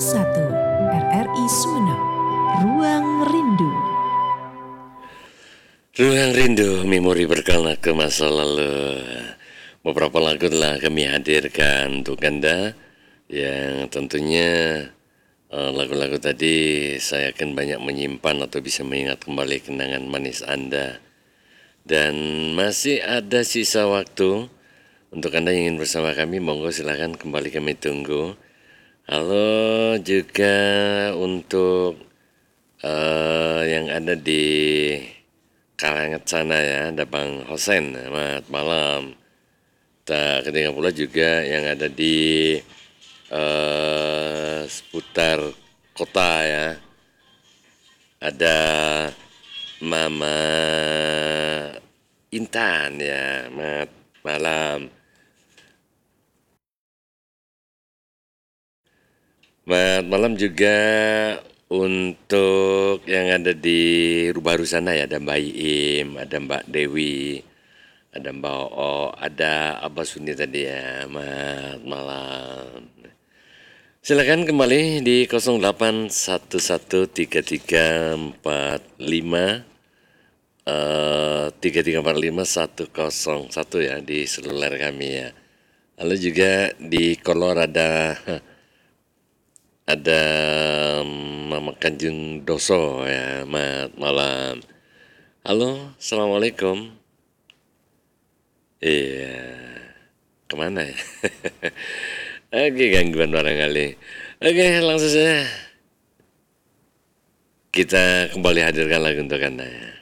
101 RRI Sumeneb. Ruang Rindu. Ruang Rindu, memori berkelana ke masa lalu. Beberapa lagu telah kami hadirkan untuk Anda yang tentunya lagu-lagu tadi saya akan banyak menyimpan atau bisa mengingat kembali kenangan manis Anda. Dan masih ada sisa waktu untuk Anda yang ingin bersama kami, monggo silahkan kembali kami tunggu. Halo juga untuk yang ada di Karangat sana ya, ada Bang Hosen, selamat malam. Tak ketinggalan pula juga yang ada di seputar kota ya, ada Mama Intan ya, selamat malam. Selamat malam juga untuk yang ada di Rubaru sana ya, ada Mbak Iim, ada Mbak Dewi, ada Mbak Oo, ada Abah Suni tadi ya. Selamat malam. Silakan kembali di 08113345 3345 101 ya di seluler kami ya. Lalu juga di kolor ada Mama Kanjeng Doso ya, selamat malam. Halo, assalamualaikum. Iya, kemana ya? Oke, gangguan barangkali. Oke, langsung saja kita kembali hadirkan lagu untuk Anda ya.